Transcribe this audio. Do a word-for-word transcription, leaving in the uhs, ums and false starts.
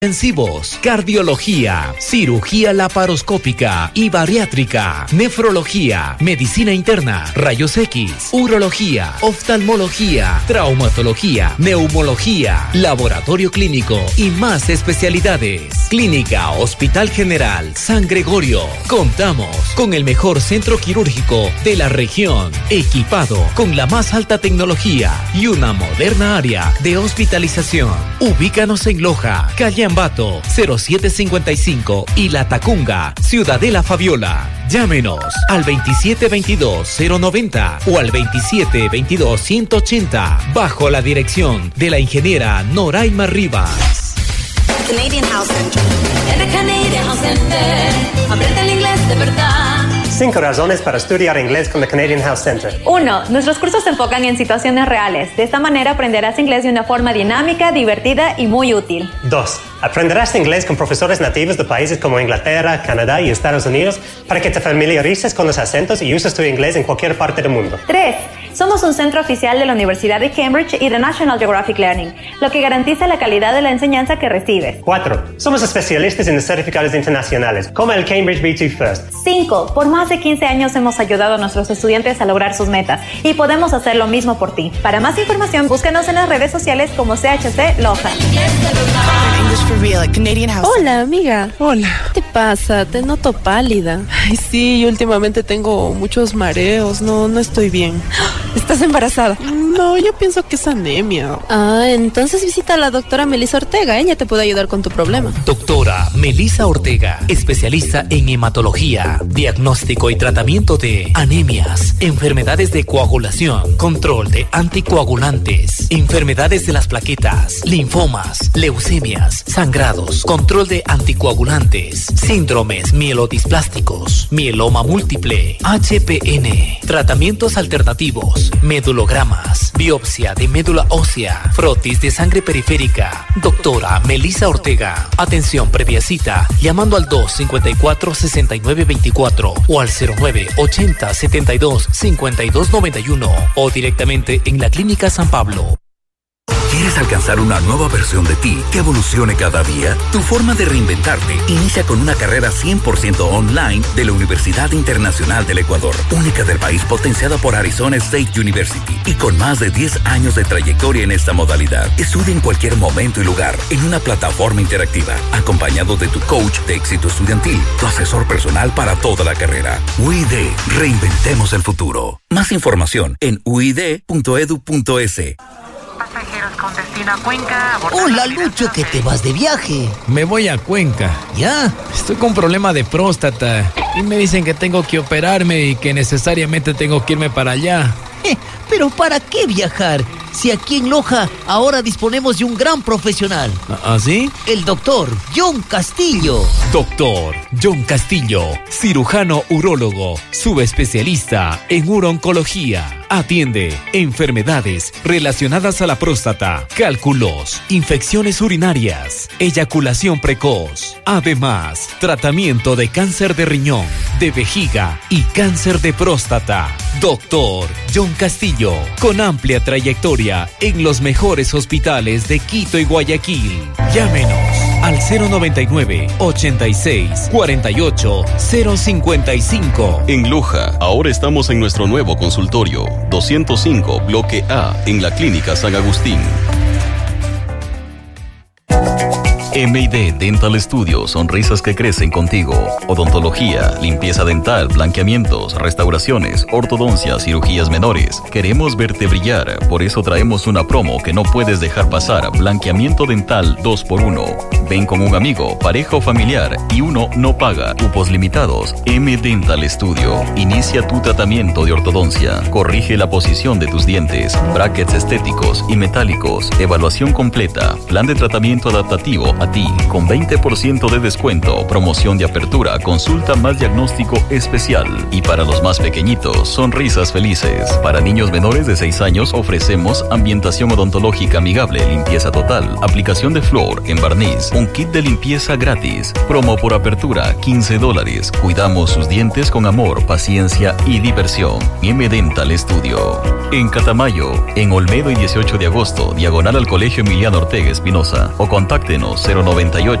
intensivos, cardiología, cirugía laparoscópica y bariátrica, nefrología, medicina interna, rayos X, urología, oftalmología, traumatología, neumología, laboratorio clínico y más especialidades. Clínica Hospital General San Gregorio. Contamos con el mejor centro quirúrgico de la región, equipado con la más alta tecnología y una moderna área de hospitalización. Ubícanos en Loja, calle Ambato, cero siete cincuenta y cinco y La Tacunga, Ciudadela Fabiola. Llámenos al veintisiete veintidós cero noventa o al veintisiete veintidós ciento ochenta bajo la dirección de la ingeniera Noraima Rivas. Canadian House Center. En el Canadian House Center, aprende el inglés de verdad. Cinco razones para estudiar inglés con el Canadian House Center. Uno. Nuestros cursos se enfocan en situaciones reales. De esta manera aprenderás inglés de una forma dinámica, divertida y muy útil. Dos. Aprenderás inglés con profesores nativos de países como Inglaterra, Canadá y Estados Unidos para que te familiarices con los acentos y uses tu inglés en cualquier parte del mundo. Tres. Somos un centro oficial de la Universidad de Cambridge y de National Geographic Learning, lo que garantiza la calidad de la enseñanza que recibes. Cuatro. Somos especialistas en certificados internacionales, como el Cambridge B dos First. Cinco. Por más de quince años hemos ayudado a nuestros estudiantes a lograr sus metas y podemos hacer lo mismo por ti. Para más información, búscanos en las redes sociales como C H C Loja. Hola, amiga. Hola. ¿Qué te pasa? Te noto pálida. Ay, sí, yo últimamente tengo muchos mareos, no, no estoy bien. ¿Estás embarazada? No, yo pienso que es anemia. Ah, entonces visita a la doctora Melissa Ortega, ella te puede ayudar con tu problema. Doctora Melissa Ortega, especialista en hematología, diagnóstico y tratamiento de anemias, enfermedades de coagulación, control de anticoagulantes, enfermedades de las plaquetas, linfomas, leucemias, sangrados, control de anticoagulantes, síndromes mielodisplásticos, mieloma múltiple, H P N, tratamientos alternativos, medulogramas, biopsia de médula ósea, frotis de sangre periférica. Doctora Melissa Ortega. Atención previa cita llamando al dos cincuenta y cuatro sesenta y nueve veinticuatro o al cero nueve ochenta setenta y dos cincuenta y dos noventa y uno o directamente en la Clínica San Pablo. ¿Quieres alcanzar una nueva versión de ti que evolucione cada día? Tu forma de reinventarte inicia con una carrera cien por ciento online de la Universidad Internacional del Ecuador, única del país, potenciada por Arizona State University y con más de diez años de trayectoria en esta modalidad. Estudia en cualquier momento y lugar en una plataforma interactiva, acompañado de tu coach de éxito estudiantil, tu asesor personal para toda la carrera. U I D, reinventemos el futuro. Más información en u i d punto e d u punto e s. Pasajeros con destino a Cuenca. Hola, Lucho, que te vas de viaje. Me voy a Cuenca. ¿Ya? Estoy con un problema de próstata y me dicen que tengo que operarme y que necesariamente tengo que irme para allá. Eh, pero ¿para qué viajar? Si aquí en Loja ahora disponemos de un gran profesional. ¿Ah, sí? El doctor John Castillo. Doctor John Castillo, cirujano urólogo, subespecialista en urooncología. Atiende enfermedades relacionadas a la próstata, cálculos, infecciones urinarias, eyaculación precoz. Además, tratamiento de cáncer de riñón, de vejiga y cáncer de próstata. Doctor John Castillo, con amplia trayectoria en los mejores hospitales de Quito y Guayaquil. Llámenos al cero noventa y nueve, ochenta y seis, cuarenta y ocho, cero cincuenta y cinco. En Loja, ahora estamos en nuestro nuevo consultorio, doscientos cinco, bloque A, en la Clínica San Agustín. M y D Dental Studio, sonrisas que crecen contigo. Odontología, limpieza dental, blanqueamientos, restauraciones, ortodoncia, cirugías menores. Queremos verte brillar, por eso traemos una promo que no puedes dejar pasar. Blanqueamiento dental dos por uno. Ven con un amigo, pareja o familiar y uno no paga. Cupos limitados. M Dental Studio. Inicia tu tratamiento de ortodoncia. Corrige la posición de tus dientes. Brackets estéticos y metálicos. Evaluación completa. Plan de tratamiento adaptativo a ti, con veinte por ciento de descuento, promoción de apertura, consulta más diagnóstico especial. Y para los más pequeñitos, sonrisas felices. Para niños menores de seis años ofrecemos ambientación odontológica amigable, limpieza total, aplicación de flúor en barniz, Un kit de limpieza gratis. Promo por apertura, quince dólares. Cuidamos sus dientes con amor, paciencia y diversión. M Dental Studio. En Catamayo, en Olmedo y dieciocho de agosto, diagonal al Colegio Emiliano Ortega Espinosa. O contáctenos cero noventa y ocho,